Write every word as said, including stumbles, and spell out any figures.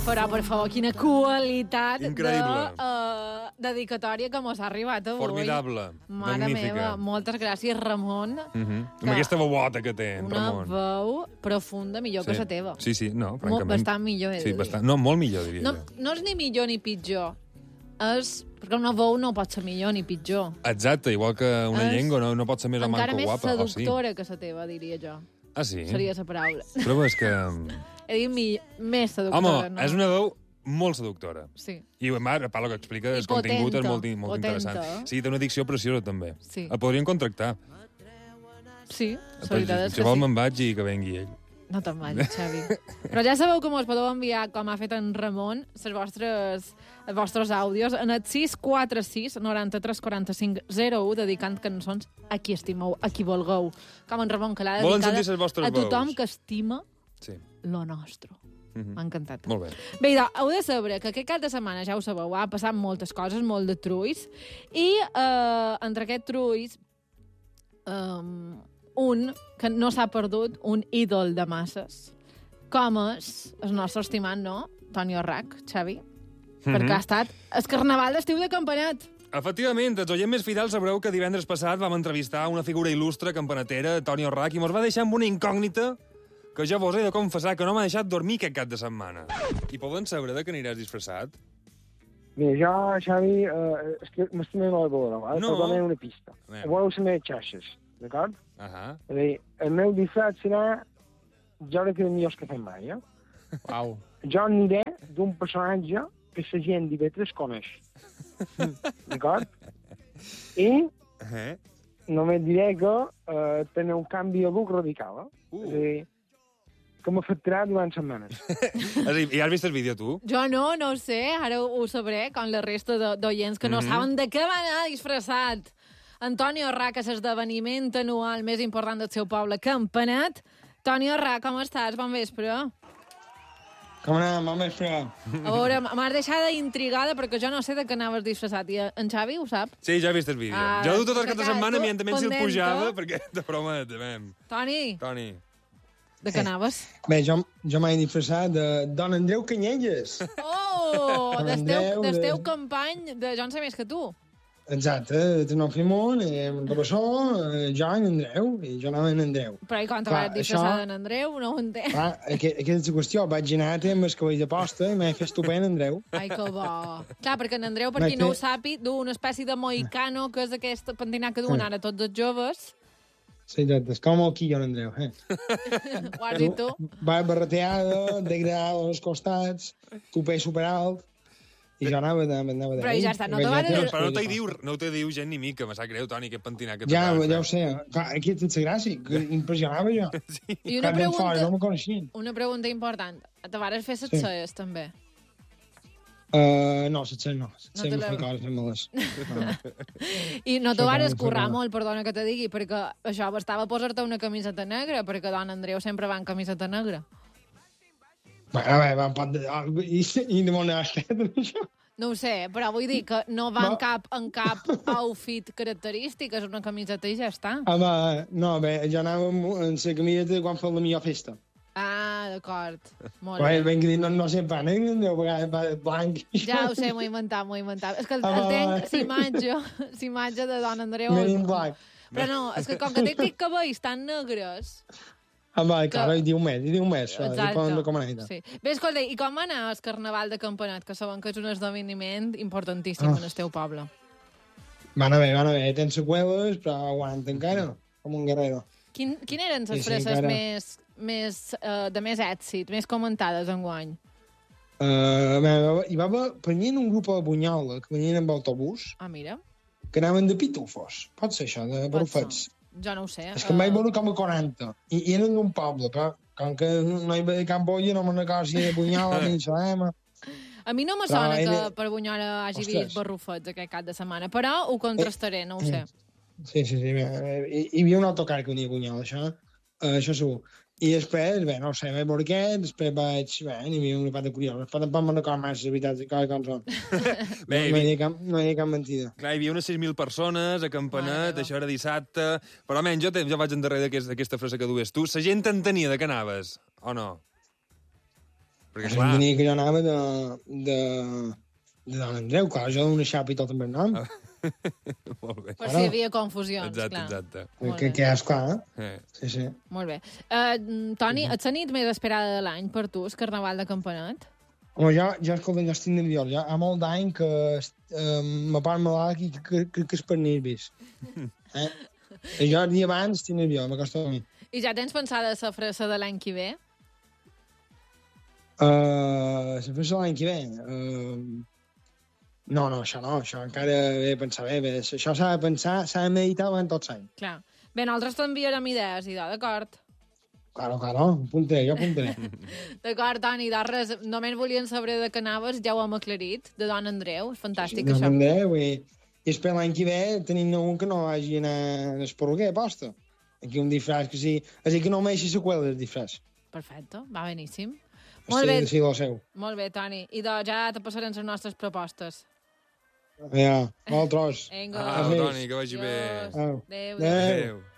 Però, per favor, quina qualitat Increïble. de uh, dedicatòria que mos ha arribat avui. Formidable. Mare Magnífica. meva, moltes gràcies, Ramon. Uh -huh. Amb aquesta veuota que té, en Una Ramon. veu profunda, millor sí. que la teva. Sí, sí, no, Molt, francament. bastant millor, he de Sí, dir. bastant. No, molt millor, diria No, jo. no és ni millor ni pitjor. És... Perquè una veu no pot ser millor ni pitjor. Exacte, igual que una És llengua no, no pot ser més o encara manco més guapa. O sí. seductora que la teva, diria jo. Ah, sí? Seria la paraula. Però és que... He dit mi... més seductora, Home, no? és una veu molt seductora. Sí. I a part, a part el que explica, I el contingut és potenta, molt, molt potenta. interessant. Sí, té una dicció preciosa, també. Sí. El podrien contractar. Sí, la veritat és Si que vol sí. me'n vaig i que vengui ell. No te'n vagis, Xavi. Però ja sabeu que mos podeu enviar, com ha fet en Ramon, les vostres, els vostres àudios en el sis quatre sis noranta-tres quaranta-cinc zero u dedicant cançons a qui estimeu, a qui vulgueu. Com en Ramon, que l'ha Volen dedicada sentir les vostres a tothom veus. que estima Sí. lo nostre. Mhm. M'ha encantat. Molt bé. Bé, idò, heu de saber que aquest cap de setmana, ja ho sabeu, ha passat moltes coses, molt de trulls, i eh, entre aquests trulls, um, un que no s'ha perdut, un ídol de masses, com és el nostre estimat, no?, Toni Orrac, Xavi, Mhm. perquè ha estat el carnaval d'estiu de Campanet. Efectivament, els oients més fidels sabreu que divendres passat vam entrevistar una figura il·lustre campanatera, Toni Orrac, i mos va deixar amb una incògnita que jo vos he de confessar que no m'ha deixat dormir aquest cap de setmana. I poden saber de què aniràs disfressat? Bé, jo, Xavi, eh, és que m'estimem a la veure, val? No. No. Per donar una pista. Bé. Voleu les meves xarxes, d'acord? Ahà. És a dir, el meu disfrat serà... Jo crec que el millor que fem mai, eh? Uau. Jo aniré d'un personatge que la gent d'Ivetres coneix. D'acord? I Eh? només diré que eh, tenen un canvi de look radical, eh? Uh. És a dir, que m'afectarà durant setmanes. És a dir, ja has vist el vídeo, tu? Jo no, no ho sé, ara ho, ho sabré, com la resta de- d'oients que no Mhm. saben de què va anar disfressat. Antoni Orrac és l'esdeveniment anual més important del seu poble, Campanet. Toni Orrac, com estàs? Bon vespre. A Com anem? Bon vespre. veure, m'has deixada intrigada perquè jo no sé de què anaves disfressat. I en Xavi ho sap? Sí, ja he vist el vídeo. Ah, jo duto tot que el cap de clar, setmana, tu, evidentment, si el pendent, pujava, eh? perquè, de broma, també. Toni, Toni. de què anaves? Bé, jo, jo m'he disfressat de Don Andreu Canyelles. Oh, del teu, Andreu, del de- teu company de Jo en sé més que tu. Exacte, de Tenor Fimón, eh, Rabassó, eh, jo i en Andreu, i jo anava en Andreu. Però i quan te Clar, vas disfressar això- d'en Andreu? No ho entenc. Clar, aqu- aquesta és la qüestió. Vaig anar amb el cavall de posta i m'he fet estupend, Andreu. Ai, que bo. Clar, perquè en Andreu, per Vaig qui no ho fer- sàpi, du una espècie de mohicano, que és aquest pentinat que duen ara tots els joves. Sí, exacte, és com el quillo, en Andreu. Eh? Ho has dit tu? Va barreteada, degradada als costats, tupé superalt, i jo anava, anava, anava Però i ja està, no te Vaig va anar dir- amb No, el però no cavall de te diu, posta. no te diu gent ni mica, me sap greu, Toni, aquest pentinat que Ja, t'acabes ja ho de sé. Clar, aquí és la gràcia, que impressionava jo. I una Cada ben fora, no pregunta, me coneixien. una pregunta important. Te vares fer Sí. setzees, també? Uh, no, setze no. No Setze te no la- fa coses fent-me-les. I no te Sí, vares clar, currar sí. molt, perdona que te digui, perquè això bastava posar-te una camiseta negra, perquè don Andreu sempre va en camiseta negra. Bueno, a veure, va un pot de... I, i de mon estat, això. No ho sé, però vull dir que no va en No. cap, en cap outfit característic, és una camiseta i ja està. Home, no, bé, jo anava amb, en la camiseta quan fa la millor festa. Ah, d'acord. Molt Bé, bé. ben que dir, no, no sé pa negre, deu vegades va blanc. Ja ho sé, m'ho he inventat, m'ho he inventat. És que el, Ah, el va, tenc va. l'imatge, l'imatge de Don Andreu. Men in black. Però no, és que com que té aquests cabells tan negres... Home, clar, Que- i diu més, i diu més, això, i poden recomanar. Sí. Bé, escolta, i com va anar el Carnaval de Campanet, que saben que és un esdeveniment importantíssim Ah. en el teu poble? Van a bé, van a bé, tens seqüeles, però aguanta encara, com un guerrero. Quin, quin eren les Sí, sí, fresses encara. més, més, uh, de més èxit, més comentades enguany? Uh, bé, hi va haver, venien un grup a Bunyola, que venien amb autobús, Ah, mira, que anaven de pitufos. Pot ser això, de Pot barrufets. jo no ho sé. És que em vaig eh, veure com a quaranta. I, i eren d'un poble, però com que no hi va de Camboya, no me'n recordo si de Bunyola ni Salema. A mi no me Però sona que era- per Bunyola hagi Ostres. vist barrufets aquest cap de setmana, però ho contrastaré, no ho sé. Sí, sí, sí. Bé, hi, hi havia un autocar que venia a Bunyola, això, uh, això segur. I després, bé, no ho sé, vaig veure aquest, després vaig... Bé, n'hi havia una part de curiós. Després tampoc me'n recordo massa, la veritat, com, com són. Bé, no, hi hi havia- ha cap, no hi ha cap mentida. clar, hi havia unes sis mil persones a Mare Campanet, meva. això era dissabte, però almenys jo, te- jo vaig endarrere d'aquest- d'aquesta frase que dues tu. La gent t'entenia de què anaves, o no? Perquè, Això clar... tenia que jo anava de, de, de Don Andreu, clar, jo d'una xapa i tot amb el nom. Molt bé. Per si hi havia confusions, Exacte, clar. exacte. Molt Que, bé. que és clar, Eh. sí, sí. Molt bé. Uh, Toni, és la nit més esperada de l'any per tu, el Carnaval de Campanet? Home, jo, jo, escolta, jo estic nerviós. Ja ha molt d'any que eh, me part malalt i que, que, que és per nervis. Eh? I jo el dia abans estic nerviós, m'acosta a mi. I ja tens pensada la fressa de l'any que ve? Uh, la festa l'any que ve... Uh, no, no, això no, això encara he de pensar bé, bé. Això s'ha de pensar, s'ha de meditar durant tot l'any. Clar. Bé, nosaltres t'enviarem idees, idò, d'acord? Claro, claro, apuntaré, jo apuntaré. D'acord, Toni, de res, només volien saber de què anaves, ja ho hem aclarit, de Don Andreu, és fantàstic, no això. apuntaré, vull dir, i espero l'any que ve tenim un que no vagi a anar a esporuguer, posta. Aquí un disfraç que sí... Així que no m'eixi seqüela del disfraç. Perfecte, va beníssim. Estic Molt bé, de lo seu. molt bé, Toni. I de, ja te passarem les nostres propostes. Ja, molt tros. Vinga. Au, Toni, que vagi bé. Adiós. Au. Adéu, adéu. Adéu. Adéu.